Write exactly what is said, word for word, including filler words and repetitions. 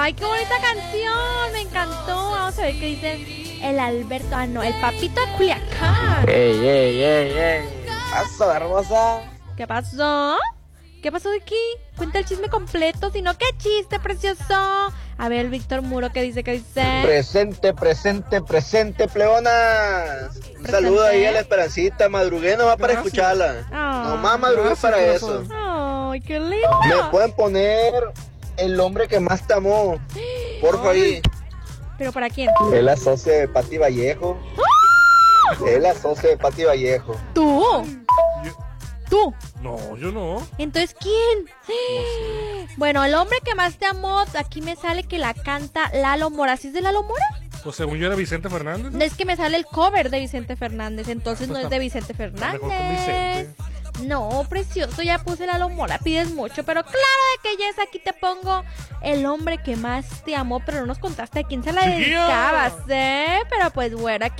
Ay, qué bonita canción, me encantó. Vamos a ver qué dice el Alberto. Ah, no, el papito de Culiacán. Ey, ey, ey, ey. ¿Qué pasó, hermosa? ¿Qué pasó? ¿Qué pasó de aquí? Cuenta el chisme completo, si no, ¿qué chiste, precioso? A ver, Víctor Muro, ¿qué dice? ¿Qué dice? Presente, presente, presente, pleonas. Un Presente. saludo ahí a la Esperancita. Madrugué nomás para Gracias. escucharla. Ah. Nomás madrugué Gracias, para corazón. eso. Ay, qué lindo. ¿Me pueden poner el hombre que más te amó? Porfa ahí. ¿Pero para quién? Es la socia de Pati Vallejo. Es la socia de Pati Vallejo. ¿Tú? Yo- ¿Tú? No, yo no. Entonces, ¿quién? Bueno, el hombre que más te amó, aquí me sale que la canta Lalo Mora. ¿Sí es de Lalo Mora? Pues según yo era Vicente Fernández. ¿no? Es que me sale el cover de Vicente Fernández, entonces no Pues es de Vicente Mejor Fernández. con Vicente. No, precioso, ya puse Lalo Mora, pides mucho, pero claro de que yes, aquí te pongo el hombre que más te amó, pero no nos contaste a quién se la Chiquilla. dedicabas, ¿eh? Pero pues bueno, aquí